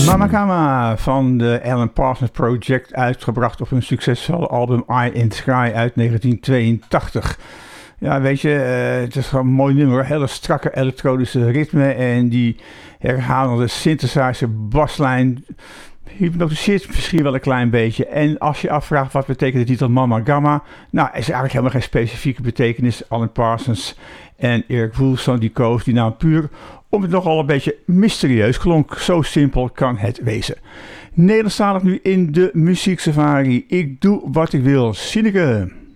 Mama Kama van de Alan Parsons Project, uitgebracht op hun succesvolle album Eye in the Sky uit 1982. Ja, weet je, het is gewoon een mooi nummer. Hele strakke elektronische ritme en die herhalende synthesizer baslijn hypnotiseert misschien wel een klein beetje. En als je afvraagt wat betekent de titel Mama Gamma, nou, er is eigenlijk helemaal geen specifieke betekenis. Alan Parsons en Eric Woolston die koos die naam puur om het nogal een beetje mysterieus klonk. Zo simpel kan het wezen. Nederlandstalig nu in de Muziek Safari. Ik doe wat ik wil. Sineke.